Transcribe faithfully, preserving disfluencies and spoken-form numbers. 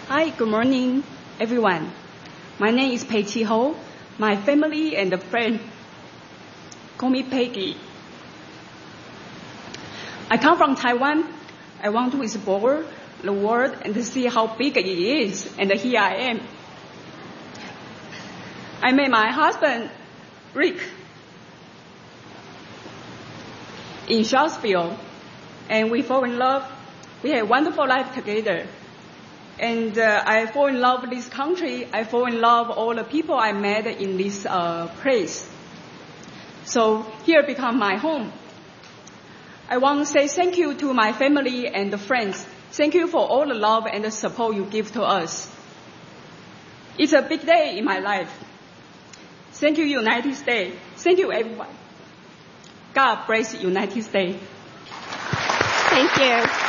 Hi, good morning, everyone. My name is Pei Chi Ho. My family and friends call me Peggy. I come from Taiwan. I want to explore the world and to see how big it is, and here I am. I met my husband, Rick, in Charlottesville, and we fall in love. We had a wonderful life together. And uh, I fall in love with this country. I fall in love with all the people I met in this uh, place. So here become my home. I want to say thank you to my family and the friends. Thank you for all the love and the support you give to us. It's a big day in my life. Thank you, United States. Thank you, everyone. God bless United States. Thank you.